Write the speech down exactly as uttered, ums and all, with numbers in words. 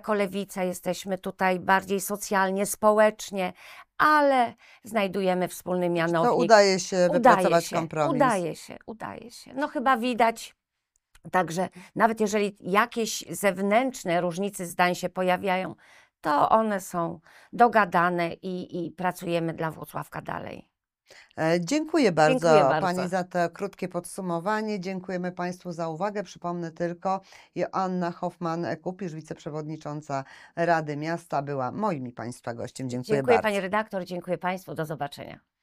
jako Lewica jesteśmy tutaj bardziej socjalnie, społecznie, ale znajdujemy wspólny mianownik. To udaje się Udaje wypracować się, kompromis. udaje się, udaje się. No chyba widać. Także nawet jeżeli jakieś zewnętrzne różnice zdań się pojawiają, to one są dogadane i, i pracujemy dla Włocławka dalej. E, Dziękuję bardzo, Dziękuję bardzo. Pani za to krótkie podsumowanie. Dziękujemy Państwu za uwagę. Przypomnę tylko, Joanna Hoffman-Kupisz, wiceprzewodnicząca Rady Miasta, była moim i Państwa gościem. Dziękuję, Dziękuję bardzo. Pani redaktor, dziękuję Państwu, do zobaczenia.